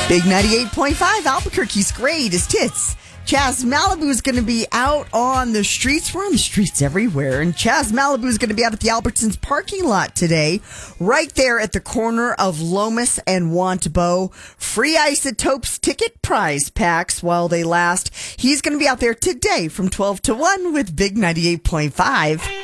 Big 98.5, Albuquerque's greatest hits. Chaz Malibu is going to be out on the streets. We're on the streets everywhere. And Chaz Malibu is going to be out at the Albertsons parking lot today, right there at the corner of Lomas and Wantabo. Free Isotopes ticket prize packs while they last. He's going to be out there today from 12 to 1 with Big 98.5.